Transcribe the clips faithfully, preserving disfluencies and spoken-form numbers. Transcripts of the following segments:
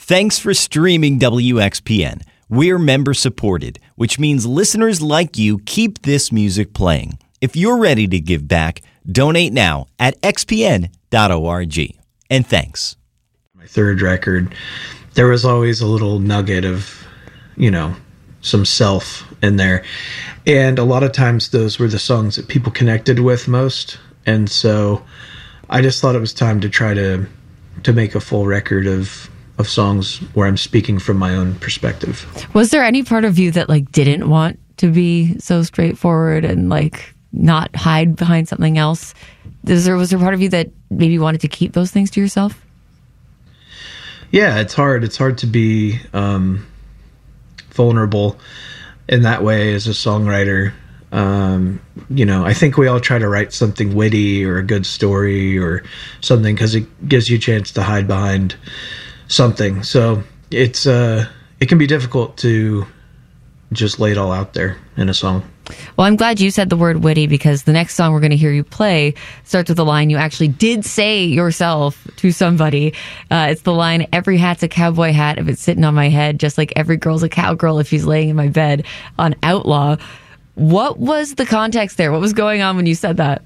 Thanks for streaming W X P N. We're member supported, which means listeners like you keep this music playing. If you're ready to give back, donate now at x p n dot org. And thanks. My third record, there was always a little nugget of, you know, some self in there. And a lot of times those were the songs that people connected with most. And so I just thought it was time to try to to make a full record of of songs where I'm speaking from my own perspective. Was there any part of you that like didn't want to be so straightforward and like not hide behind something else? Is there, was there part of you that maybe wanted to keep those things to yourself? Yeah, it's hard. It's hard to be um, vulnerable in that way as a songwriter. Um, you know, I think we all try to write something witty or a good story or something because it gives you a chance to hide behind something. So it's uh, it can be difficult to just lay it all out there in a song. Well, I'm glad you said the word witty because the next song we're going to hear you play starts with a line you actually did say yourself to somebody. Uh, it's the line, "Every hat's a cowboy hat if it's sitting on my head, just like every girl's a cowgirl if she's laying in my bed," on Outlaw. What was the context there? What was going on when you said that?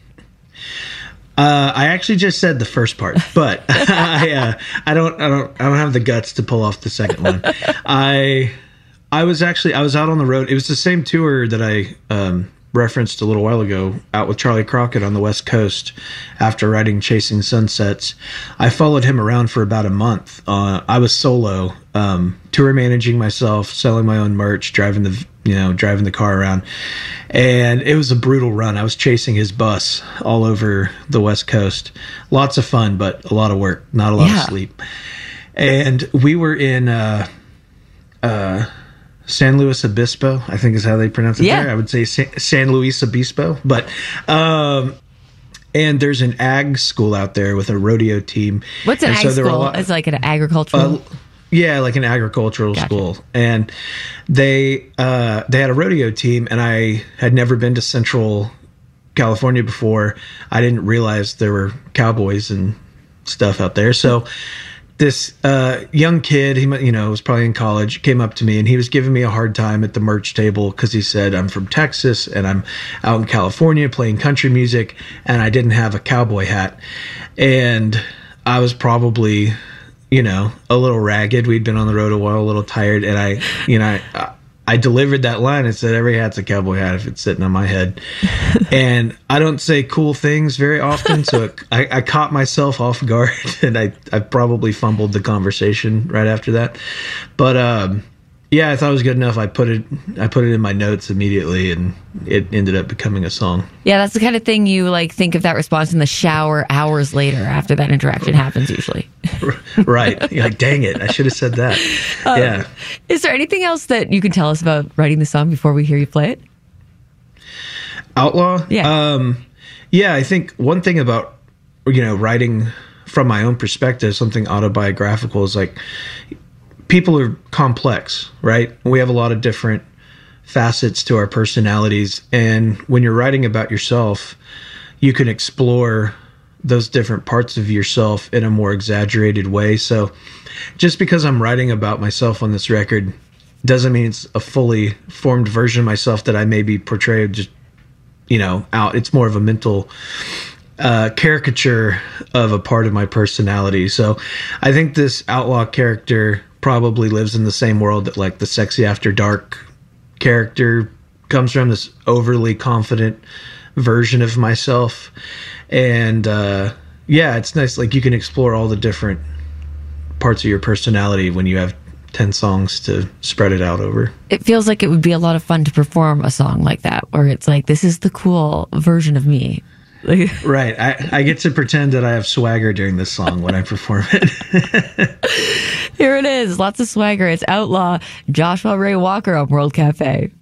Uh, I actually just said the first part, but I, uh, I don't, I don't, I don't have the guts to pull off the second one. I, I was actually, I was out on the road. It was the same tour that I um, referenced a little while ago, out with Charlie Crockett on the West Coast. After writing Chasing Sunsets, I followed him around for about a month. Uh, I was solo, um, tour managing myself, selling my own merch, driving the, you know, driving the car around. And it was a brutal run. I was chasing his bus all over the West Coast. Lots of fun, but a lot of work, not a lot yeah. of sleep. And we were in uh, uh, San Luis Obispo, I think is how they pronounce it yeah. there. I would say San, San Luis Obispo. But, um, and there's an ag school out there with a rodeo team. What's an and ag so school? Lot, it's like an agricultural... Uh, Yeah, like an agricultural gotcha. school. And they uh, they had a rodeo team, and I had never been to Central California before. I didn't realize there were cowboys and stuff out there. So this uh, young kid, he you know was probably in college, came up to me, and he was giving me a hard time at the merch table because he said, "I'm from Texas, and I'm out in California playing country music, and I didn't have a cowboy hat." And I was probably... you know, a little ragged. We'd been on the road a while, a little tired. And I, you know, I, I delivered that line and said, "Every hat's a cowboy hat if it's sitting on my head." And I don't say cool things very often. So it, I, I caught myself off guard, and I, I probably fumbled the conversation right after that. But, um, yeah, I thought it was good enough. I put it, I put it in my notes immediately, and it ended up becoming a song. Yeah, that's the kind of thing you like think of that response in the shower hours later after that interaction happens usually. Right. You're like, dang it, I should have said that. Um, yeah. Is there anything else that you can tell us about writing the song before we hear you play it? Outlaw? Yeah. Um, yeah, I think one thing about, you know, writing from my own perspective, something autobiographical, is like, people are complex, right? We have a lot of different facets to our personalities. And when you're writing about yourself, you can explore those different parts of yourself in a more exaggerated way. So just because I'm writing about myself on this record doesn't mean it's a fully formed version of myself that I maybe portray just, you know, out. It's more of a mental uh, caricature of a part of my personality. So I think this outlaw character probably lives in the same world that like the Sexy After Dark character comes from, this overly confident version of myself. And uh, yeah, it's nice. Like you can explore all the different parts of your personality when you have ten songs to spread it out over. It feels like it would be a lot of fun to perform a song like that, where it's like, this is the cool version of me. Right. I, I get to pretend that I have swagger during this song when I perform it. Here it is. Lots of swagger. It's Outlaw, Joshua Ray Walker on World Cafe.